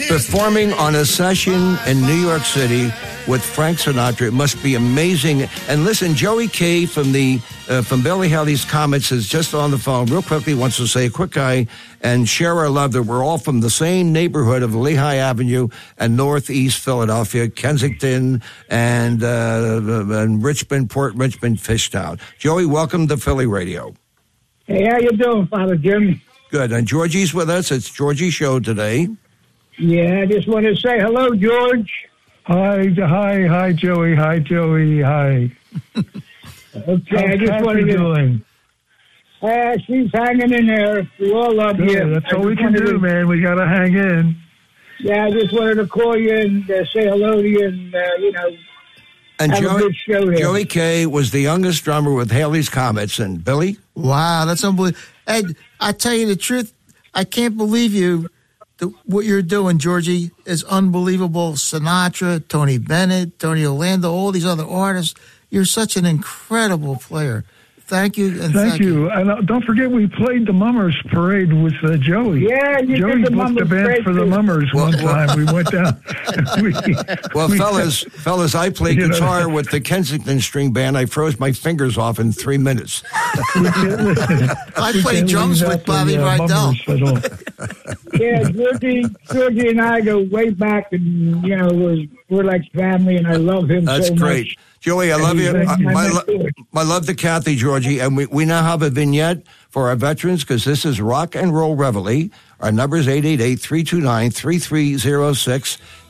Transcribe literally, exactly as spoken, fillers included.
performing on a session in New York City with Frank Sinatra. It must be amazing. And listen, Joey K from the uh, from Billy Haley's Comets is just on the phone real quickly, wants to say a quick hi and share our love that we're all from the same neighborhood of Lehigh Avenue and Northeast Philadelphia, Kensington, and, uh, and Richmond, Port Richmond, Fishtown. Joey, welcome to Philly Radio. Hey, how you doing, Father Jim? Good. And Georgie's with us. It's Georgie's show today. Yeah, I just want to say hello, George. Hi, hi, hi, Joey. Hi, Joey. Hi. Okay, How's I just Kathy wanted to. doing? Uh, she's hanging in there. We all love Good. you. That's I all we just can wanted do, to- man. We got to hang in. Yeah, I just wanted to call you and uh, say hello to you and, uh, you know, And have a Joey, good show here. Joey K was the youngest drummer with Haley's Comets. And Billy? Wow, that's unbelievable. Ed, I tell you the truth, I can't believe you. The, what you're doing, Georgie, is unbelievable. Sinatra, Tony Bennett, Tony Orlando, all these other artists. You're such an incredible player. Thank you. And Thank, thank you. And uh, don't forget, we played the Mummers Parade with uh, Joey. Yeah, you Joey did the booked Mummers the band Parade for the too. Mummers Well, one well- time. We went down. we, Well, we- fellas, fellas, I played You know- guitar with the Kensington String Band. I froze my fingers off in three minutes. I we played can't drums leave with out Bobby the, uh, Rydell. Mummers at all. Yeah, Georgie, Georgie and I go way back, and, you know, we're, we're like family, and I love him That's so great. much. Joey, I love you. Thank Uh, you. My, lo- my love to Kathy, Georgie. And we, we now have a vignette for our veterans because this is Rock and Roll Reveille. Our number is eight eight eight, three two nine, three three zero six.